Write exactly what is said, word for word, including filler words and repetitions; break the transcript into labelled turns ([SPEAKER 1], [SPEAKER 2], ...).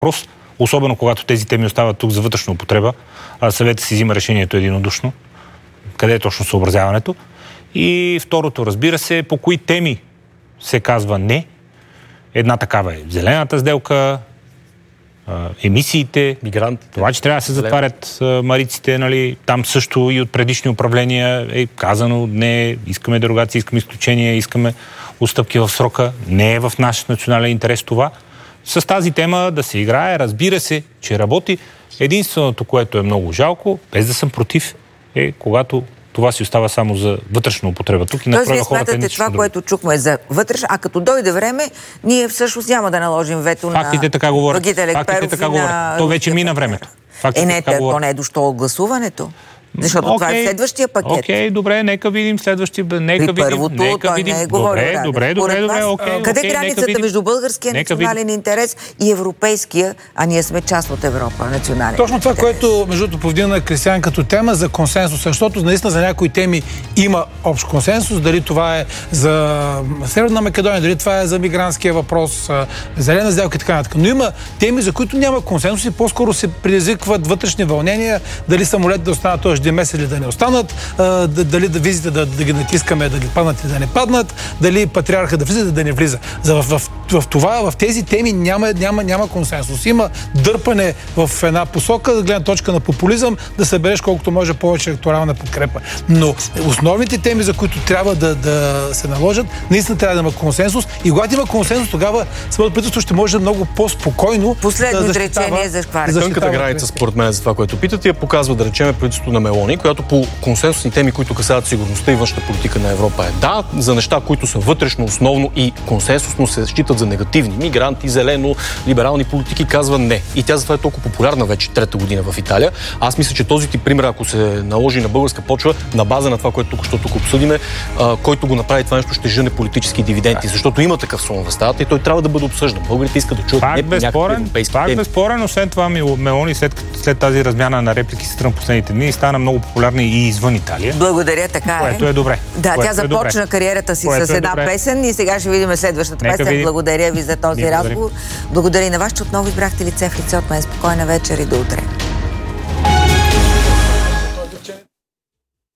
[SPEAKER 1] въпрос, особено когато тези теми остават тук за вътрешна употреба, а съветът си взима решението единодушно. Къде е точно съобразяването? И второто, разбира се, по кои теми се казва не. Една такава е зелената сделка, емисиите,
[SPEAKER 2] мигрантите.
[SPEAKER 1] Това, че трябва да се затварят мариците, нали, там също и от предишни управления е казано, не, искаме дерогация, искаме изключение, искаме отстъпки в срока. Не е в наш национален интерес това. С тази тема да се играе, разбира се, че работи. Единственото, което е много жалко, без да съм против, е когато това си остава само за вътрешна употреба. Тук и направя
[SPEAKER 3] вие
[SPEAKER 1] хората
[SPEAKER 3] смятате това,
[SPEAKER 1] друго.
[SPEAKER 3] което чухме за вътрешна, а като дойде време, ние всъщност няма да наложим вето
[SPEAKER 1] Фактите
[SPEAKER 3] на
[SPEAKER 1] така говорят.
[SPEAKER 3] Вагит Елекперов
[SPEAKER 1] така
[SPEAKER 3] и
[SPEAKER 1] говорят.
[SPEAKER 3] на...
[SPEAKER 1] То вече мина времето. Фактите
[SPEAKER 3] Е, не,
[SPEAKER 1] така
[SPEAKER 3] то
[SPEAKER 1] говорят.
[SPEAKER 3] не е дошло от гласуването. Защото
[SPEAKER 1] Окей,
[SPEAKER 3] това е следващия пакет.
[SPEAKER 1] Окей, добре, нека видим следващия. Нека
[SPEAKER 3] При
[SPEAKER 1] видим,
[SPEAKER 3] първото
[SPEAKER 1] нека
[SPEAKER 3] той
[SPEAKER 1] видим.
[SPEAKER 3] не е говорил.
[SPEAKER 1] Добре, добре, добре,
[SPEAKER 3] Според
[SPEAKER 1] добре,
[SPEAKER 3] вас,
[SPEAKER 1] окей.
[SPEAKER 3] къде
[SPEAKER 1] окей,
[SPEAKER 3] границата
[SPEAKER 1] видим.
[SPEAKER 3] между българския
[SPEAKER 1] Нека
[SPEAKER 3] национален
[SPEAKER 1] видим.
[SPEAKER 3] интерес и европейския, а ние сме част от Европа, национален
[SPEAKER 4] Точно това,
[SPEAKER 3] интерес.
[SPEAKER 4] което между другото повдигна Кристиан като тема за консенсус, защото наистина за някои теми има общ консенсус, дали това е за Северна Македония, дали това е за мигрантския въпрос, зелена сделка и така нататък. Но има теми, за които няма консенсус и по-скоро се предизвикват вътрешни вълнения, дали самолет да останат този един месец или да не останат, дали да визите да, да ги натискаме, да ги паднат или да не паднат, дали патриарха да влиза или да не влиза. За, в, в, в това, в тези теми няма, няма, няма консенсус. Има дърпане в една посока, да гледна точка на популизъм, да събереш колкото може повече електорална подкрепа. Но основните теми, за които трябва да, да се наложат, наистина трябва да има консенсус. И когато има консенсус, тогава самото правителство ще може много по-спокойно
[SPEAKER 3] Последно
[SPEAKER 4] да защитава...
[SPEAKER 3] изречение за шкварите.
[SPEAKER 2] Тънката граница, според мен, за това, което питате, я показва, да речем, правителството на Мелони, която по консенсусни теми, които касаят сигурността и външната политика на Европа е да, за неща, които са вътрешно, основно и консенсусно се считат за негативни. Мигранти, зелено, либерални политики казва не. И тя затова е толкова популярна вече трета година в Италия. Аз мисля, че този тип пример, ако се наложи на българска почва, на база на това, което тук ще тук обсъдиме, а, който го направи това нещо, ще жъне политически дивиденти, защото има такъв слон в стаята и той трябва да бъде обсъждан. Българите искат да чуят не по някакви европейски
[SPEAKER 1] пак
[SPEAKER 2] теми.
[SPEAKER 1] безспорен, освен това Мелони след, след тази размяна на реплики с Тръмп последните дни стана много популярна и извън Италия.
[SPEAKER 3] Благодаря, така е.
[SPEAKER 1] Което е добре.
[SPEAKER 3] Да,
[SPEAKER 1] което
[SPEAKER 3] тя започна
[SPEAKER 1] е
[SPEAKER 3] кариерата си
[SPEAKER 1] което
[SPEAKER 3] с
[SPEAKER 1] е
[SPEAKER 3] една
[SPEAKER 1] добре.
[SPEAKER 3] песен и сега ще видим следващата
[SPEAKER 1] Нека
[SPEAKER 3] песен.
[SPEAKER 1] видим.
[SPEAKER 3] Благодаря ви за този
[SPEAKER 1] Благодарим.
[SPEAKER 3] разговор. Благодаря и на вас, че отново избрахте лице в лице от мен. Спокойна вечер и до утре.